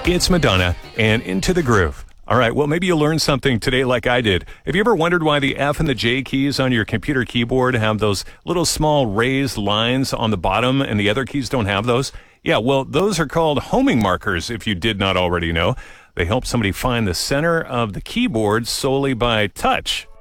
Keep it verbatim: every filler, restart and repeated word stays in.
It's Madonna and Into the Groove. All right, well, maybe you learned something today like I did. Have you ever wondered why the F and the J keys on your computer keyboard have those little small raised lines on the bottom and the other keys don't have those? Yeah, well, those are called homing markers, if you did not already know. They help somebody find the center of the keyboard solely by touch.